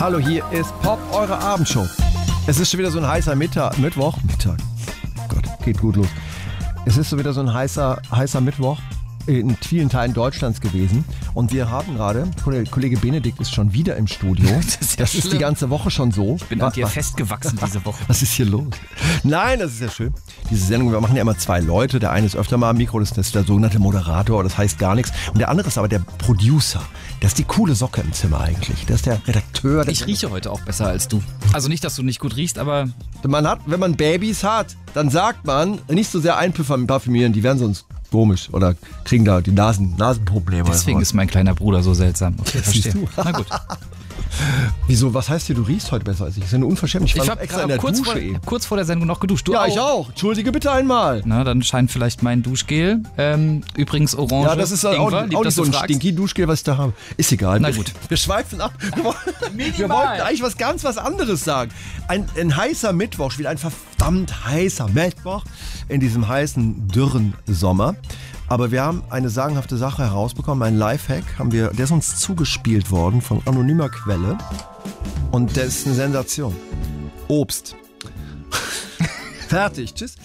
Hallo, hier ist Pop, eure Abendshow. Es ist schon wieder so ein heißer Mittag. Gott, geht gut los. Es ist schon wieder so ein heißer Mittwoch in vielen Teilen Deutschlands gewesen. Und wir haben gerade, Kollege Benedikt ist schon wieder im Studio. Das ist die ganze Woche schon so. Ich bin an dir festgewachsen diese Woche. Was ist hier los? Nein, das ist ja schön. Diese Sendung, wir machen ja immer zwei Leute. Der eine ist öfter mal am Mikro, das ist der sogenannte Moderator, das heißt gar nichts. Und der andere ist aber der Producer. Das ist die coole Socke im Zimmer eigentlich. Das ist der Redakteur. Ich rieche heute auch besser als du. Also nicht, dass du nicht gut riechst, aber... Wenn man Babys hat, dann sagt man, nicht so sehr einparfümieren, die werden sonst komisch oder kriegen da die Nasenprobleme. Deswegen ist mein kleiner Bruder so seltsam. Okay, verstehe. Na gut. Wieso, was heißt hier, du riechst heute besser als ich? Das ist ja eine Unverschämtnis. Ich war extra in der Dusche kurz vor der Sendung noch geduscht. Du ja, auch? Ich auch. Entschuldige bitte einmal. Na, dann scheint vielleicht mein Duschgel. Übrigens orange. Ja, das ist Ingwer, auch nicht so ein stinky Duschgel, was ich da habe. Ist egal. Na gut. Wir schweifen ab. Wir wollten eigentlich was anderes sagen. Ein heißer Mittwoch, wieder ein verdammt heißer Mittwoch in diesem heißen, dürren Sommer. Aber wir haben eine sagenhafte Sache herausbekommen, einen Lifehack, der ist uns zugespielt worden von anonymer Quelle. Und der ist eine Sensation. Obst. Fertig, tschüss.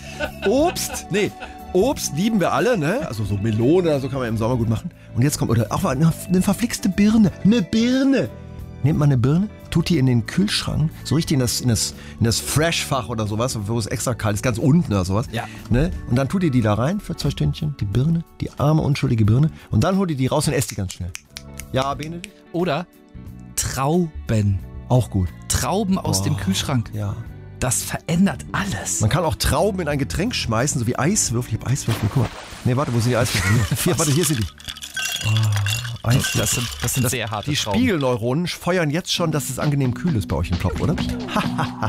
Obst lieben wir alle, ne? Also so Melone oder so kann man im Sommer gut machen. Und jetzt kommt, oder auch eine verflixte Birne. Eine Birne. Nehmt man eine Birne, tut die in den Kühlschrank, so richtig in das Fresh-Fach oder sowas, wo es extra kalt ist, ganz unten oder sowas. Ja. Ne? Und dann tut ihr die da rein für 2 Stündchen, die Birne, die arme, unschuldige Birne. Und dann holt ihr die raus und esst die ganz schnell. Ja, Benedikt? Oder Trauben. Auch gut. Trauben aus dem Kühlschrank. Ja. Das verändert alles. Man kann auch Trauben in ein Getränk schmeißen, so wie Eiswürfel. Ich habe Eiswürfel, guck mal. Nee, warte, wo sind die Eiswürfel? Hier sind die. Das sind sehr harte Die Trauben. Spiegelneuronen feuern jetzt schon, dass es angenehm kühl ist bei euch im Topf, oder?